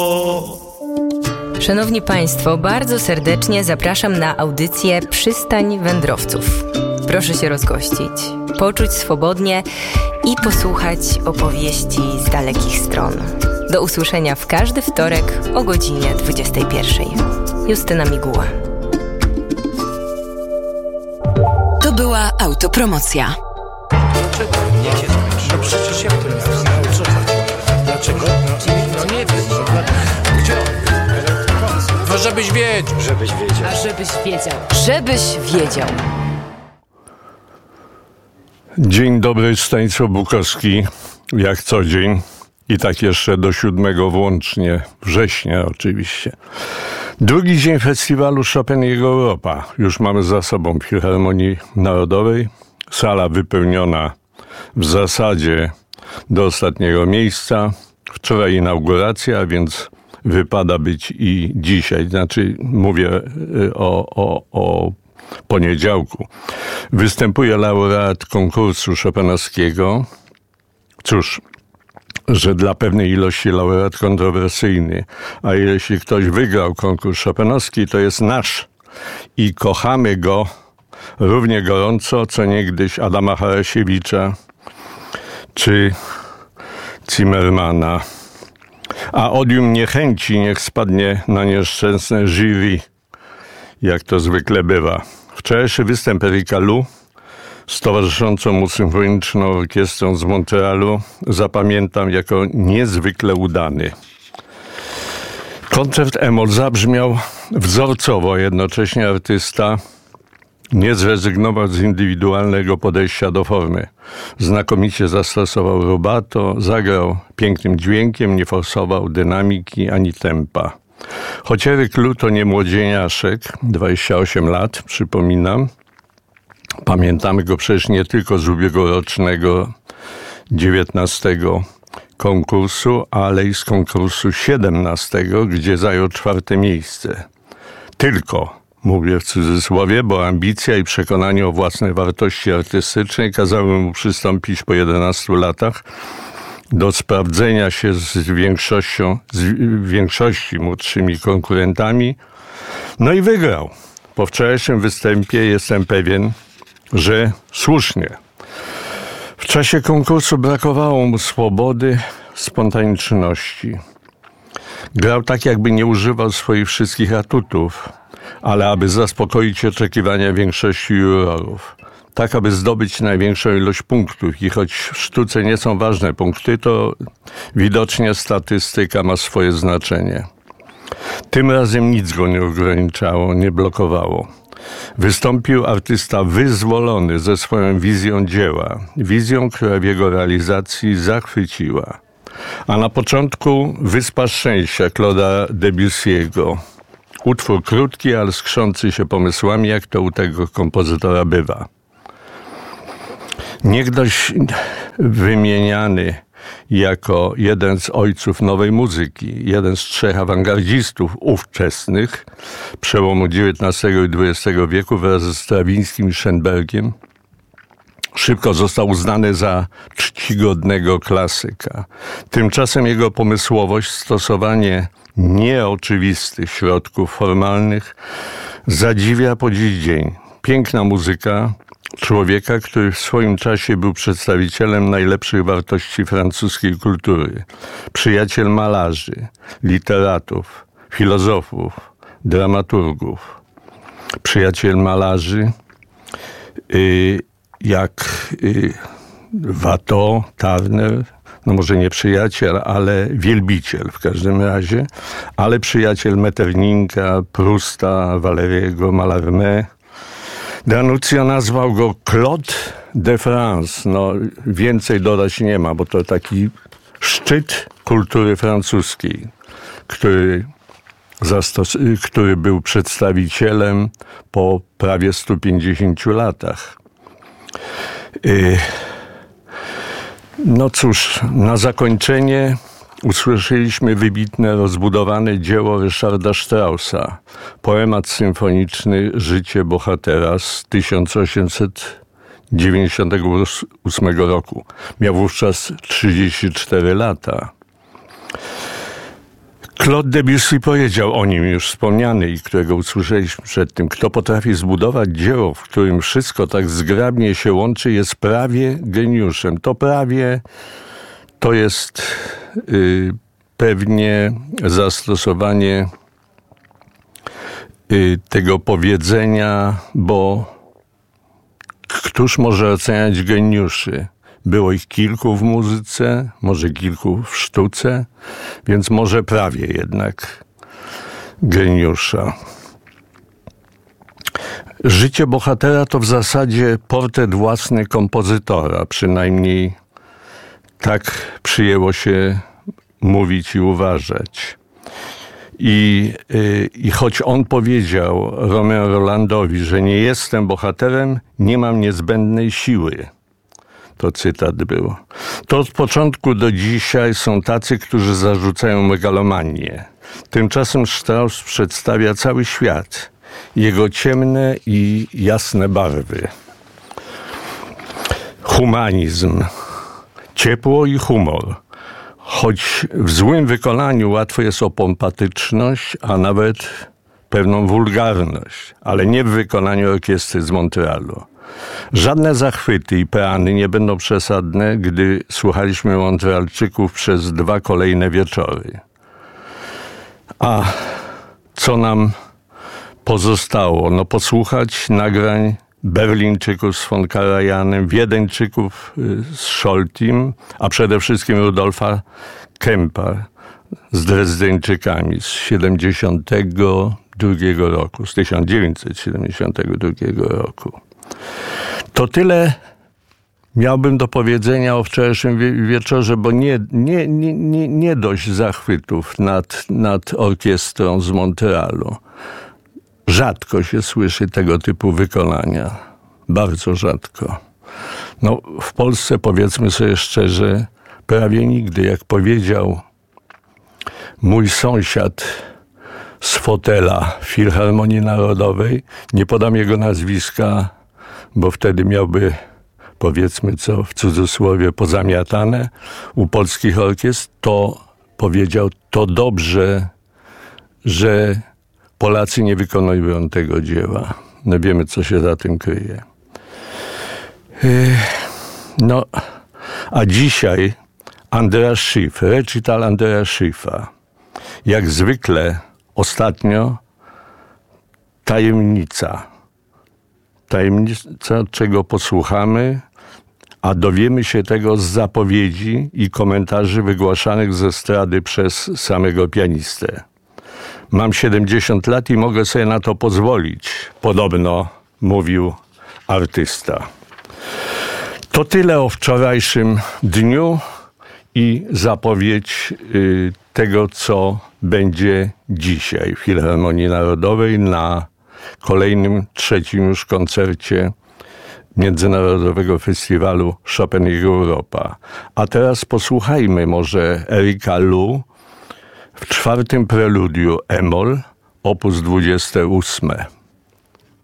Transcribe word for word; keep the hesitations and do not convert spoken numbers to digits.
Szanowni Państwo, bardzo serdecznie zapraszam na audycję Przystań Wędrowców. Proszę się rozgościć, poczuć swobodnie i posłuchać opowieści z dalekich stron. Do usłyszenia w każdy wtorek o godzinie dwudziestej pierwszej. Justyna Miguła. To była autopromocja. Dlaczego? Nie, no przecież jak to nie? No co chodzi? Dlaczego? No, no nie wiem. No, gdzie? No żebyś wiedział. Żebyś wiedział. A żebyś wiedział. Żebyś wiedział. Dzień dobry, Stanisław Bukowski, jak co dzień. I tak jeszcze do siódmego włącznie, września oczywiście. Drugi dzień festiwalu Chopin i jego Europa. Już mamy za sobą w Filharmonii Narodowej. Sala wypełniona w zasadzie do ostatniego miejsca. Wczoraj inauguracja, więc wypada być i dzisiaj. Znaczy mówię o, o, o poniedziałku. Występuje laureat konkursu chopinowskiego. Cóż, że dla pewnej ilości laureat kontrowersyjny, a jeśli ktoś wygrał konkurs chopinowski, to jest nasz i kochamy go równie gorąco, co niegdyś Adama Harasiewicza czy Zimmermana. A odium niechęci niech spadnie na nieszczęsne jury, jak to zwykle bywa. Wczorajszy występ Erika Lu z towarzyszącą mu symfoniczną orkiestrą z Montrealu zapamiętam jako niezwykle udany. Koncert E-moll zabrzmiał wzorcowo, jednocześnie artysta nie zrezygnował z indywidualnego podejścia do formy. Znakomicie zastosował rubato, zagrał pięknym dźwiękiem, nie forsował dynamiki ani tempa. Choć Eryk Lu to nie młodzieniaszek, dwadzieścia osiem lat, przypominam. Pamiętamy go przecież nie tylko z ubiegłorocznego dziewiętnastego konkursu, ale i z konkursu siedemnastego, gdzie zajął czwarte miejsce. Tylko, mówię w cudzysłowie, bo ambicja i przekonanie o własnej wartości artystycznej kazały mu przystąpić po jedenastu latach do sprawdzenia się z większością, z większości młodszymi konkurentami. No i wygrał. Po wczorajszym występie jestem pewien, że słusznie. W czasie konkursu brakowało mu swobody, spontaniczności. Grał tak, jakby nie używał swoich wszystkich atutów, ale aby zaspokoić oczekiwania większości jurorów. Tak, aby zdobyć największą ilość punktów. I choć w sztuce nie są ważne punkty, to widocznie statystyka ma swoje znaczenie. Tym razem nic go nie ograniczało, nie blokowało. Wystąpił artysta wyzwolony ze swoją wizją dzieła. Wizją, która w jego realizacji zachwyciła. A na początku Wyspa Szczęścia Claude'a Debussy'ego. Utwór krótki, ale skrzący się pomysłami, jak to u tego kompozytora bywa. Niegdyś wymieniany jako jeden z ojców nowej muzyki, jeden z trzech awangardzistów ówczesnych przełomu dziewiętnastego i dwudziestego wieku wraz ze Strawińskim i Schoenbergiem, szybko został uznany za czcigodnego klasyka. Tymczasem jego pomysłowość, stosowanie nieoczywistych środków formalnych zadziwia po dziś dzień. Piękna muzyka człowieka, który w swoim czasie był przedstawicielem najlepszych wartości francuskiej kultury. Przyjaciel malarzy, literatów, filozofów, dramaturgów. Przyjaciel malarzy, yy, jak yy, Watteau, Turner, no może nie przyjaciel, ale wielbiciel w każdym razie, ale przyjaciel Metterninka, Prousta, Valeriego, Mallarmé. D'Annunzio nazwał go Claude de France. No, więcej dodać nie ma, bo to taki szczyt kultury francuskiej, który, zastos- który był przedstawicielem po prawie stu pięćdziesięciu latach. Yy. No cóż, na zakończenie usłyszeliśmy wybitne, rozbudowane dzieło Ryszarda Straussa. Poemat symfoniczny Życie bohatera z tysiąc osiemset dziewięćdziesiątego ósmego roku. Miał wówczas trzydzieści cztery lata. Claude Debussy powiedział o nim już wspomniany i którego usłyszeliśmy przed tym. Kto potrafi zbudować dzieło, w którym wszystko tak zgrabnie się łączy, jest prawie geniuszem. To prawie to jest y, pewnie zastosowanie y, tego powiedzenia, bo któż może oceniać geniuszy? Było ich kilku w muzyce, może kilku w sztuce, więc może prawie jednak geniusza. Życie bohatera to w zasadzie portret własny kompozytora, przynajmniej tak przyjęło się mówić i uważać. I, yy, I choć on powiedział Romeo Rolandowi, że nie jestem bohaterem, nie mam niezbędnej siły. To cytat był. To od początku do dzisiaj są tacy, którzy zarzucają megalomanię. Tymczasem Strauss przedstawia cały świat, jego ciemne i jasne barwy. Humanizm, ciepło i humor. Choć w złym wykonaniu łatwo jest o pompatyczność, a nawet pewną wulgarność, ale nie w wykonaniu orkiestry z Montrealu. Żadne zachwyty i peany nie będą przesadne, gdy słuchaliśmy Montrealczyków przez dwa kolejne wieczory. A co nam pozostało? No posłuchać nagrań Berlińczyków z von Karajanem, Wiedeńczyków z Scholtim, a przede wszystkim Rudolfa Kempa z Drezdeńczykami z siedemdziesiątego drugiego roku, z tysiąc dziewięćset siedemdziesiątego drugiego roku. To tyle miałbym do powiedzenia o wczorajszym wie- wieczorze, bo nie, nie, nie, nie, nie dość zachwytów nad, nad orkiestrą z Montrealu. Rzadko się słyszy tego typu wykonania. Bardzo rzadko. No, w Polsce, powiedzmy sobie szczerze, prawie nigdy. Jak powiedział mój sąsiad z fotela Filharmonii Narodowej, nie podam jego nazwiska, bo wtedy miałby, powiedzmy co, w cudzysłowie pozamiatane u polskich orkiestr, to powiedział, to dobrze, że Polacy nie wykonują tego dzieła. No wiemy, co się za tym kryje. No, a dzisiaj Andreas Schiff, recital Andreasa Schiffa. Jak zwykle ostatnio tajemnica. Tajemnica, czego posłuchamy, a dowiemy się tego z zapowiedzi i komentarzy wygłaszanych ze estrady przez samego pianistę. Mam siedemdziesiąt lat i mogę sobie na to pozwolić, podobno mówił artysta. To tyle o wczorajszym dniu i zapowiedź y, tego, co będzie dzisiaj w Filharmonii Narodowej na kolejnym, trzecim już koncercie Międzynarodowego Festiwalu Chopin i Europa. A teraz posłuchajmy może Erika Lu w czwartym preludiu e-moll, opus dwudzieste ósme.